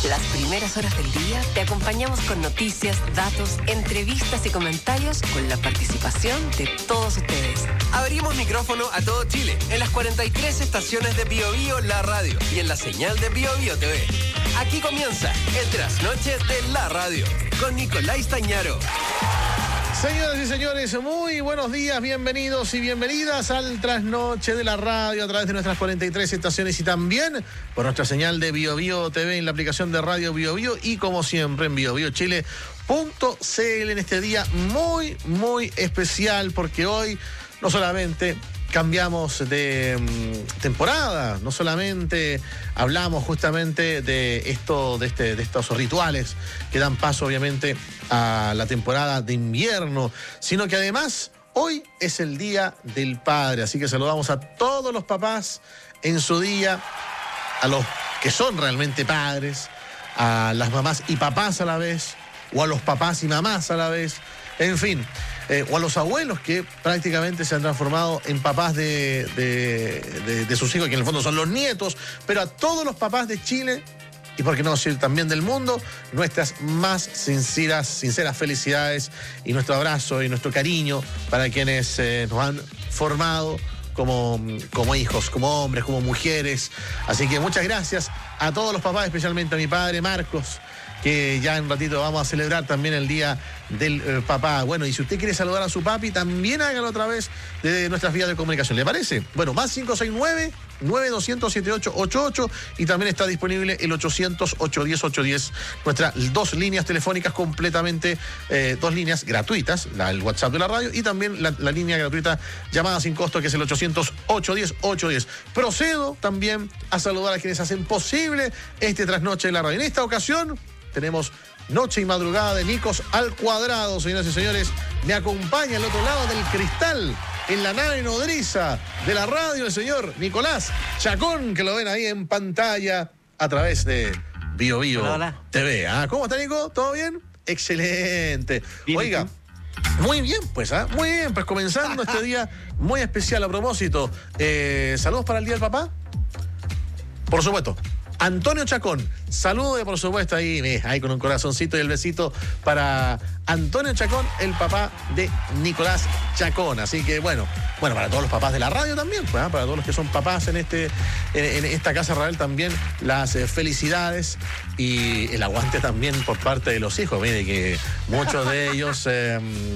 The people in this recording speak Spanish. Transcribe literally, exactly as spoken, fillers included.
Las primeras horas del día te acompañamos con noticias, datos, entrevistas y comentarios con la participación de todos ustedes. Abrimos micrófono a todo Chile, en las cuarenta y tres estaciones de Bio Bio La Radio y en la señal de Bio Bio T V. Aquí comienza el Trasnoche de la Radio, con Nicolás Stañaro. Señoras y señores, muy buenos días, bienvenidos y bienvenidas al Trasnoche de la Radio a través de nuestras cuarenta y tres estaciones y también por nuestra señal de Bio Bio T V en la aplicación de Radio Bio Bio y como siempre en bio bio chile punto c l en este día muy, muy especial porque hoy no solamente cambiamos de um, temporada, no solamente hablamos justamente de esto, de este, de estos rituales que dan paso obviamente a la temporada de invierno, sino que además hoy es el Día del Padre, así que saludamos a todos los papás en su día, a los que son realmente padres, a las mamás y papás a la vez, o a los papás y mamás a la vez, en fin. Eh, o a los abuelos que prácticamente se han transformado en papás de, de, de, de sus hijos, que en el fondo son los nietos, pero a todos los papás de Chile, y por qué no decir también del mundo, nuestras más sinceras, sinceras felicidades y nuestro abrazo y nuestro cariño para quienes eh, nos han formado como, como hijos, como hombres, como mujeres. Así que muchas gracias a todos los papás, especialmente a mi padre Marcos, que ya en un ratito vamos a celebrar también el Día del eh, Papá. Bueno, y si usted quiere saludar a su papi, también hágalo a través de nuestras vías de comunicación. ¿Le parece? Bueno, más cinco seis nueve, nueve dos cero cero, siete ocho ocho ocho y también está disponible el ochocientos, ochocientos diez, ochocientos diez, nuestras dos líneas telefónicas completamente, eh, dos líneas gratuitas, la, el WhatsApp de la radio y también la, la línea gratuita llamada sin costo que es el ochocientos, ochocientos diez, ochocientos diez. Procedo también a saludar a quienes hacen posible este Trasnoche de la Radio. En esta ocasión tenemos noche y madrugada de Nicos al cuadrado, señoras y señores. Me acompaña al otro lado del cristal, en la nave nodriza de la radio, el señor Nicolás Chacón, que lo ven ahí en pantalla a través de Bio Bio hola, hola. T V. ¿Ah? ¿Cómo está, Nico? ¿Todo bien? Excelente. Bien, oiga, muy bien, pues, ¿ah? Muy bien, pues comenzando este día muy especial a propósito. Eh, ¿Saludos para el Día del Papá? Por supuesto. Antonio Chacón, saludo por supuesto ahí, ahí con un corazoncito y el besito para Antonio Chacón, el papá de Nicolás Chacón. Así que bueno, bueno, para todos los papás de la radio también, pues, ¿eh? Para todos los que son papás en este, en, en esta Casa Radial también, las eh, felicidades y el aguante también por parte de los hijos. Mire que muchos de ellos... Eh,